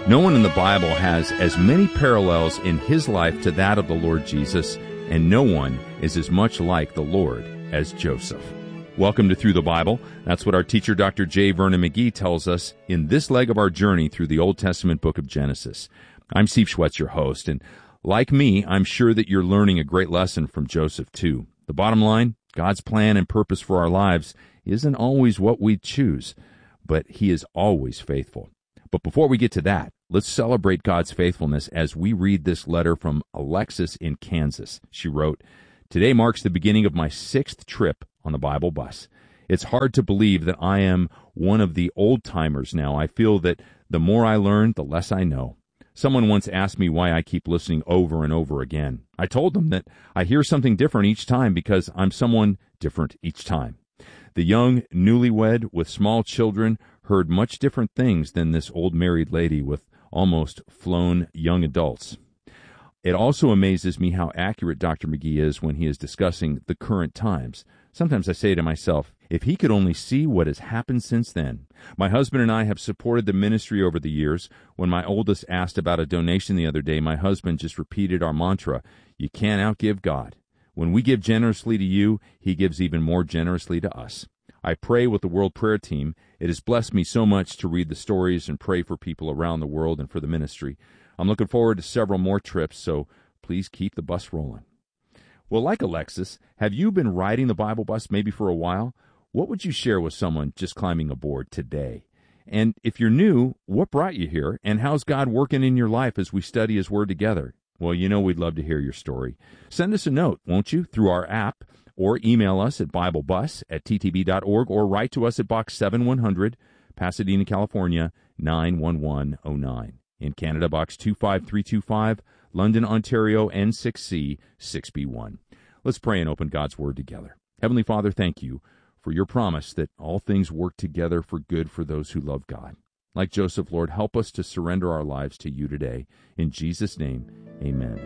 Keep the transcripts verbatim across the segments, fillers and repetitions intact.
No one in the Bible has as many parallels in his life to that of the Lord Jesus, and no one is as much like the Lord as Joseph. Welcome to Through the Bible. That's what our teacher, Doctor J. Vernon McGee, tells us in this leg of our journey through the Old Testament book of Genesis. I'm Steve Schwetz, your host, and like me, I'm sure that you're learning a great lesson from Joseph, too. The bottom line, God's plan and purpose for our lives isn't always what we choose, but He is always faithful. But before we get to that, let's celebrate God's faithfulness as we read this letter from Alexis in Kansas. She wrote, "Today marks the beginning of my sixth trip on the Bible bus. It's hard to believe that I am one of the old-timers now. I feel that the more I learn, the less I know. Someone once asked me why I keep listening over and over again. I told them that I hear something different each time because I'm someone different each time. The young newlywed with small children heard much different things than this old married lady with almost flown young adults. It also amazes me how accurate Doctor McGee is when he is discussing the current times. Sometimes I say to myself, if he could only see what has happened since then. My husband and I have supported the ministry over the years. When my oldest asked about a donation the other day, my husband just repeated our mantra, you can't outgive God. When we give generously to you, He gives even more generously to us. I pray with the World Prayer Team. It has blessed me so much to read the stories and pray for people around the world and for the ministry. I'm looking forward to several more trips, so please keep the bus rolling." Well, like Alexis, have you been riding the Bible bus maybe for a while? What would you share with someone just climbing aboard today? And if you're new, what brought you here, and how's God working in your life as we study His Word together? Well, you know we'd love to hear your story. Send us a note, won't you, through our app, or email us at biblebus at t t b dot org, or write to us at Box seven one hundred, Pasadena, California, nine one one oh nine. In Canada, Box two five three two five, London, Ontario, N six C six B one. Let's pray and open God's Word together. Heavenly Father, thank you for your promise that all things work together for good for those who love God. Like Joseph, Lord, help us to surrender our lives to you today. In Jesus' name, amen.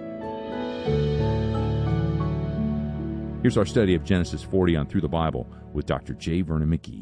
Here's our study of Genesis forty on Through the Bible with Doctor J. Vernon McGee.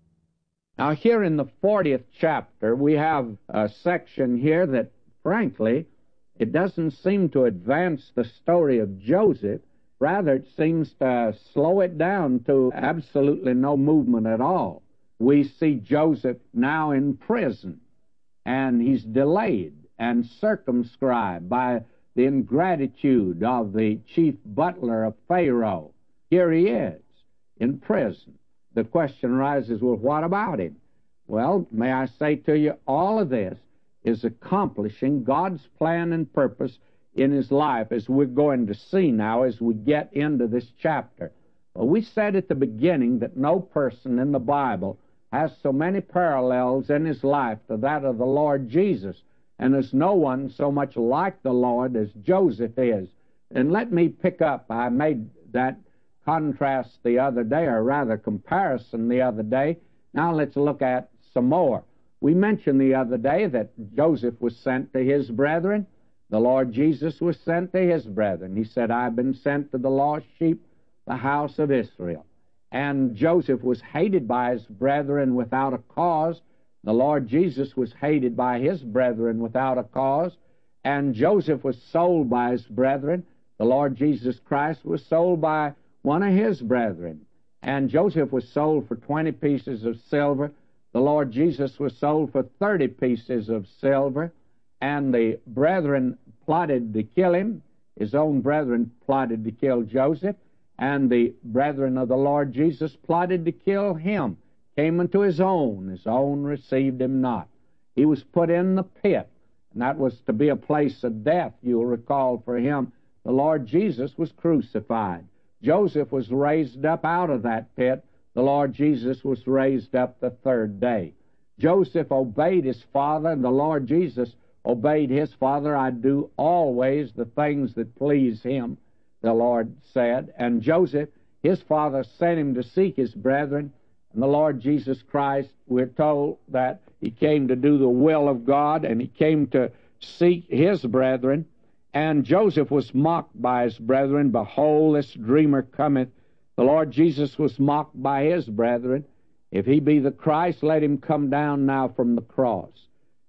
Now, here in the fortieth chapter, we have a section here that, frankly, it doesn't seem to advance the story of Joseph. Rather, it seems to slow it down to absolutely no movement at all. We see Joseph now in prison, and he's delayed and circumscribed by the ingratitude of the chief butler of Pharaoh. Here he is in prison. The question arises, well, what about him? Well, may I say to you, all of this is accomplishing God's plan and purpose in his life, as we're going to see now as we get into this chapter. Well, we said at the beginning that no person in the Bible has so many parallels in his life to that of the Lord Jesus, and there's no one so much like the Lord as Joseph is. And let me pick up, I made that contrast the other day, or rather comparison the other day. Now let's look at some more. We mentioned the other day that Joseph was sent to his brethren. The Lord Jesus was sent to his brethren. He said, I've been sent to the lost sheep, the house of Israel. And Joseph was hated by his brethren without a cause. The Lord Jesus was hated by his brethren without a cause. And Joseph was sold by his brethren. The Lord Jesus Christ was sold by one of his brethren. And Joseph was sold for twenty pieces of silver. The Lord Jesus was sold for thirty pieces of silver. And the brethren plotted to kill him. His own brethren plotted to kill Joseph. And the brethren of the Lord Jesus plotted to kill him. Came unto his own. His own received him not. He was put in the pit. And that was to be a place of death, you'll recall, for him. The Lord Jesus was crucified. Joseph was raised up out of that pit. The Lord Jesus was raised up the third day. Joseph obeyed his father, and the Lord Jesus obeyed his father. I do always the things that please him, the Lord said. And Joseph, his father, sent him to seek his brethren. And the Lord Jesus Christ, we're told that he came to do the will of God, and he came to seek his brethren. And Joseph was mocked by his brethren. Behold, this dreamer cometh. The Lord Jesus was mocked by his brethren. If he be the Christ, let him come down now from the cross.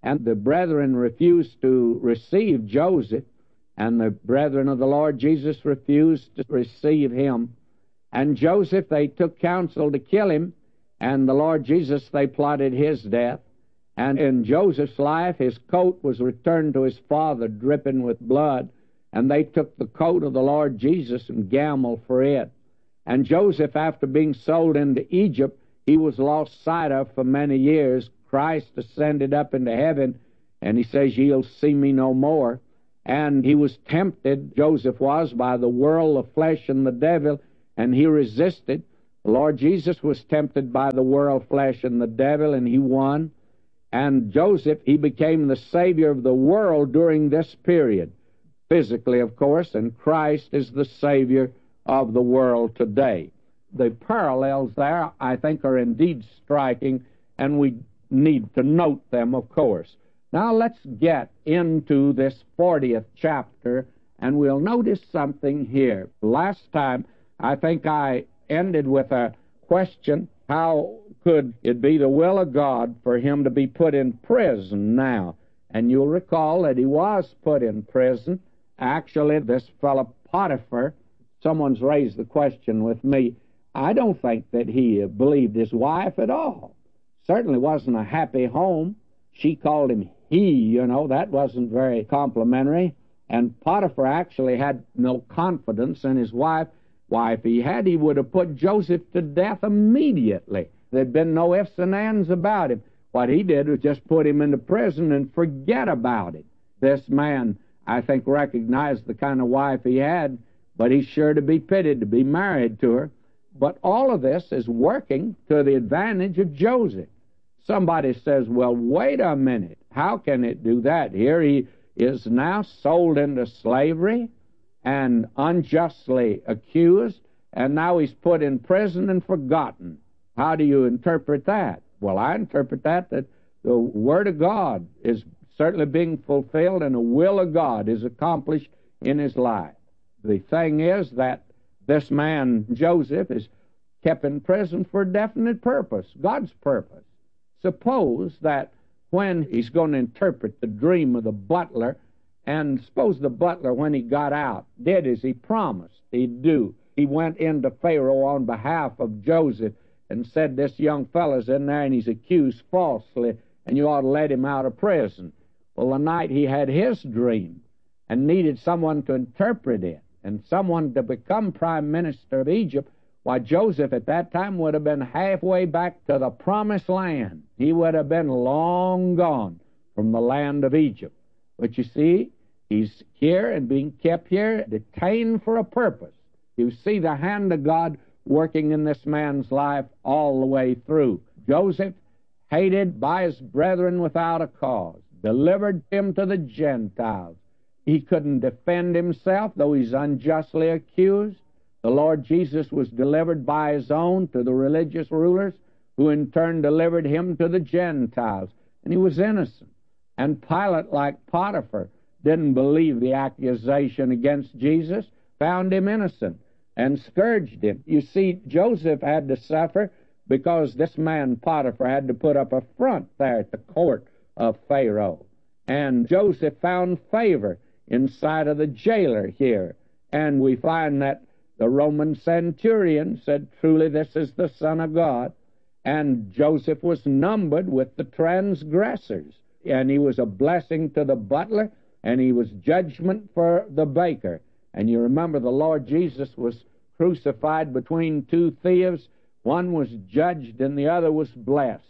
and the brethren refused to receive Joseph, and the brethren of the Lord Jesus refused to receive him. And Joseph, they took counsel to kill him, and the Lord Jesus, they plotted his death. And in Joseph's life, his coat was returned to his father, dripping with blood, and they took the coat of the Lord Jesus and gambled for it. And Joseph, after being sold into Egypt, he was lost sight of for many years. Christ ascended up into heaven, and he says, "Ye'll see me no more." And he was tempted, Joseph was, by the world, the flesh, and the devil, and he resisted. The Lord Jesus was tempted by the world, flesh, and the devil, and he won. And Joseph, he became the Savior of the world during this period, physically, of course, and Christ is the Savior of the world today. The parallels there, I think, are indeed striking, and we need to note them, of course. Now let's get into this fortieth chapter, and we'll notice something here. Last time, I think I ended with a question: how could it be the will of God for him to be put in prison now? And you'll recall that he was put in prison. Actually, this fellow Potiphar, someone's raised the question with me, I don't think that he believed his wife at all. Certainly wasn't a happy home. She called him he, you know, that wasn't very complimentary. And Potiphar actually had no confidence in his wife. Why, if he had, he would have put Joseph to death immediately. There'd been no ifs and ands about him. What he did was just put him into prison and forget about it. This man, I think, recognized the kind of wife he had, but he's sure to be pitied to be married to her. But all of this is working to the advantage of Joseph. Somebody says, well, wait a minute. How can it do that? Here he is now sold into slavery and unjustly accused, and now he's put in prison and forgotten. How do you interpret that? Well, I interpret that that the Word of God is certainly being fulfilled and the will of God is accomplished in his life. The thing is that this man, Joseph, is kept in prison for a definite purpose, God's purpose. Suppose that when he's going to interpret the dream of the butler, and suppose the butler, when he got out, did as he promised he'd do. He went into Pharaoh on behalf of Joseph and said, this young fellow's in there and he's accused falsely, and you ought to let him out of prison. Well, the night he had his dream and needed someone to interpret it and someone to become prime minister of Egypt, why, Joseph at that time would have been halfway back to the promised land. He would have been long gone from the land of Egypt. But you see, he's here and being kept here, detained for a purpose. You see the hand of God working in this man's life all the way through. Joseph, hated by his brethren without a cause, delivered him to the Gentiles. He couldn't defend himself, though he's unjustly accused. The Lord Jesus was delivered by his own to the religious rulers, who in turn delivered him to the Gentiles. And he was innocent. And Pilate, like Potiphar, didn't believe the accusation against Jesus, found him innocent, and scourged him. You see, Joseph had to suffer because this man Potiphar had to put up a front there at the court of Pharaoh. And Joseph found favor inside of the jailer here. And we find that the Roman centurion said, truly this is the Son of God. And Joseph was numbered with the transgressors. And he was a blessing to the butler, and he was judgment for the baker. And you remember the Lord Jesus was crucified between two thieves. One was judged and the other was blessed.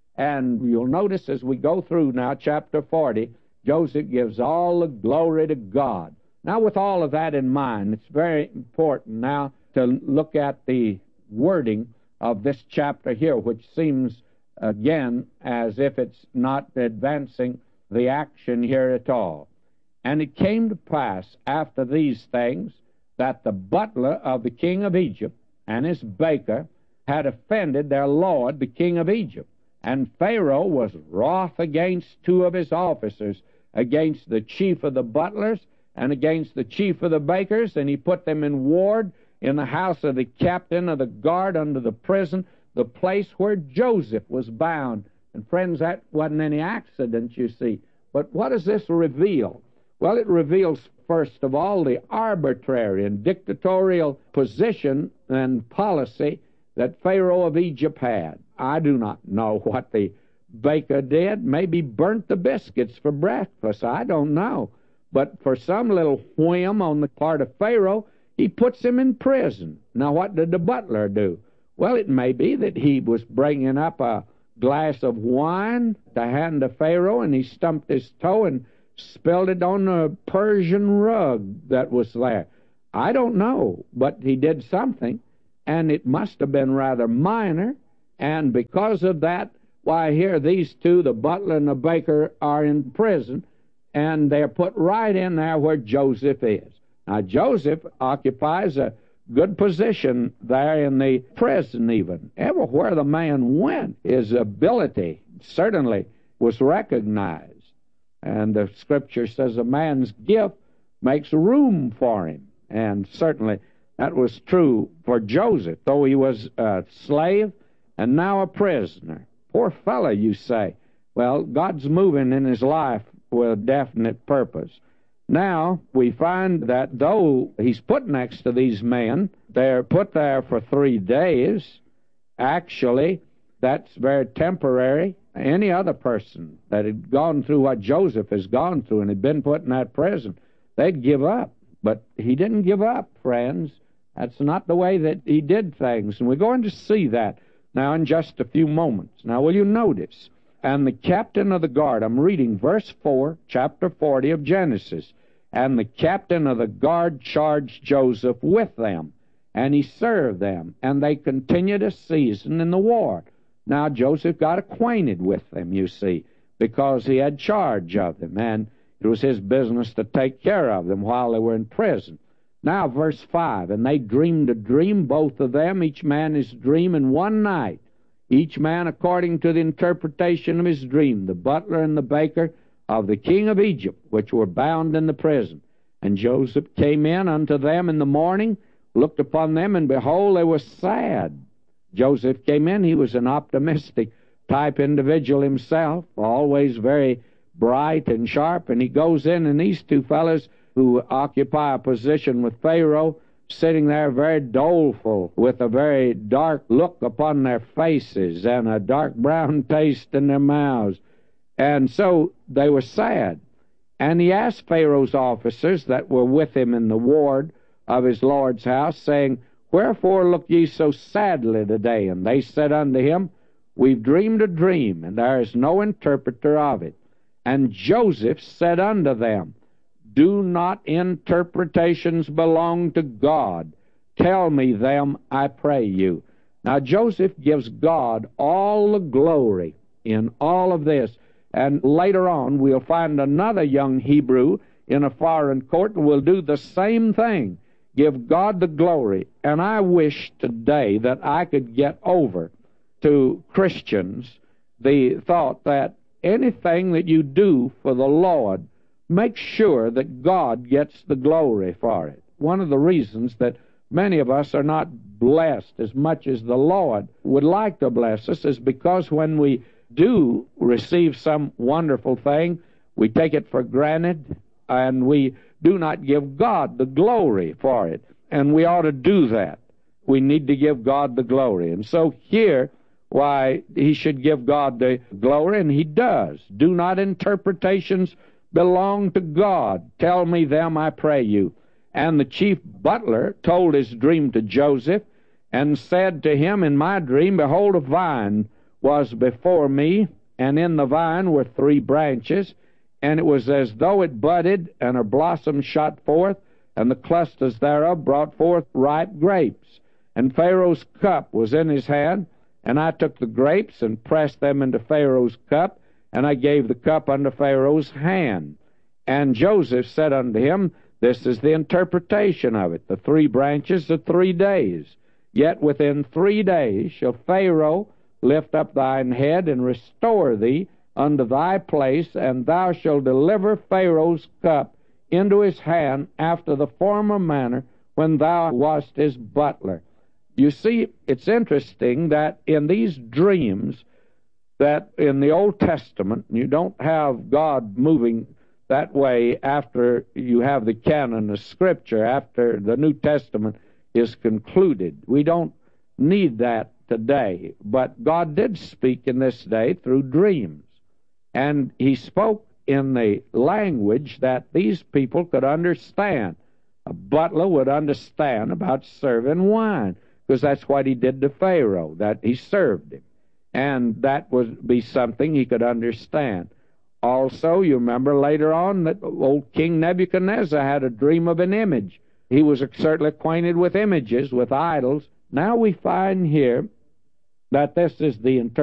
And you'll notice as we go through now chapter forty, Joseph gives all the glory to God. Now, with all of that in mind, it's very important now to look at the wording of this chapter here, which seems, again, as if it's not advancing the action here at all. And it came to pass after these things that the butler of the king of Egypt and his baker had offended their lord, the king of Egypt. And Pharaoh was wroth against two of his officers, against the chief of the butlers and against the chief of the bakers, and he put them in ward in the house of the captain of the guard under the prison, the place where Joseph was bound. And friends, that wasn't any accident, you see. But what does this reveal? Well, it reveals, first of all, the arbitrary and dictatorial position and policy that Pharaoh of Egypt had. I do not know what the baker did. Maybe burnt the biscuits for breakfast. I don't know. But for some little whim on the part of Pharaoh, he puts him in prison. Now, what did the butler do? Well, it may be that he was bringing up a glass of wine to hand to Pharaoh, and he stumped his toe and spilled it on the Persian rug that was there. I don't know, but he did something, and it must have been rather minor, and because of that, why, here these two, the butler and the baker, are in prison, and they're put right in there where Joseph is. Now, Joseph occupies a good position there in the prison even. Everywhere the man went, his ability certainly was recognized. And the Scripture says a man's gift makes room for him. And certainly that was true for Joseph, though he was a slave and now a prisoner. Poor fellow, you say. Well, God's moving in his life with a definite purpose. Now, we find that though he's put next to these men, they're put there for three days. Actually, that's very temporary. Any other person that had gone through what Joseph has gone through and had been put in that prison, they'd give up. But he didn't give up, friends. That's not the way that he did things. And we're going to see that now in just a few moments. Now, will you notice? And the captain of the guard, I'm reading verse four, chapter forty of Genesis. And the captain of the guard charged Joseph with them, and he served them, and they continued a season in the ward. Now Joseph got acquainted with them, you see, because he had charge of them, and it was his business to take care of them while they were in prison. Now, verse five, and they dreamed a dream, both of them, each man his dream in one night, each man according to the interpretation of his dream, the butler and the baker of the king of Egypt, which were bound in the prison. And Joseph came in unto them in the morning, looked upon them, and behold, they were sad. Joseph came in. He was an optimistic type individual himself, always very bright and sharp, and he goes in, and these two fellows who occupy a position with Pharaoh, sitting there very doleful, with a very dark look upon their faces and a dark brown taste in their mouths. And so they were sad. And he asked Pharaoh's officers that were with him in the ward of his lord's house, saying, Wherefore look ye so sadly today? And they said unto him, We've dreamed a dream, and there is no interpreter of it. And Joseph said unto them, Do not interpretations belong to God? Tell me them, I pray you. Now Joseph gives God all the glory in all of this. And later on, we'll find another young Hebrew in a foreign court and will do the same thing, give God the glory. And I wish today that I could get over to Christians the thought that anything that you do for the Lord, make sure that God gets the glory for it. One of the reasons that many of us are not blessed as much as the Lord would like to bless us is because when we do receive some wonderful thing, we take it for granted, and we do not give God the glory for it. And we ought to do that. We need to give God the glory. And so here, why, he should give God the glory, and he does. Do not interpretations belong to God? Tell me them, I pray you. And the chief butler told his dream to Joseph, and said to him, In my dream, behold, a vine was before me, and in the vine were three branches, and it was as though it budded, and her blossoms shot forth, and the clusters thereof brought forth ripe grapes. And Pharaoh's cup was in his hand, and I took the grapes, and pressed them into Pharaoh's cup, and I gave the cup unto Pharaoh's hand. And Joseph said unto him, This is the interpretation of it. The three branches are three days. Yet within three days shall Pharaoh lift up thine head, and restore thee unto thy place, and thou shalt deliver Pharaoh's cup into his hand after the former manner when thou wast his butler. You see, it's interesting that in these dreams, that in the Old Testament, you don't have God moving that way after you have the canon of Scripture, after the New Testament is concluded. We don't need that today. But God did speak in this day through dreams. And He spoke in the language that these people could understand. A butler would understand about serving wine, because that's what he did to Pharaoh, that he served him. And that would be something he could understand. Also, you remember later on that old King Nebuchadnezzar had a dream of an image. He was certainly acquainted with images, with idols. Now we find here that this is the interpretation